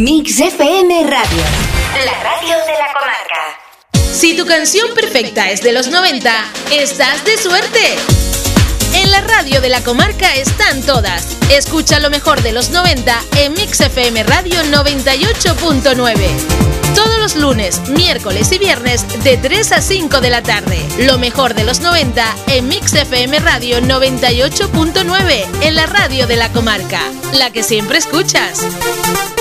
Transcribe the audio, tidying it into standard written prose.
Mix FM Radio, la radio de la comarca. Si tu canción perfecta es de los 90, estás de suerte. En la radio de la comarca están todas. Escucha lo mejor de los 90 en Mix FM Radio 98.9. Todos los lunes, miércoles y viernes de 3 a 5 de la tarde. Lo mejor de los 90 en Mix FM Radio 98.9, en la radio de la comarca. La que siempre escuchas.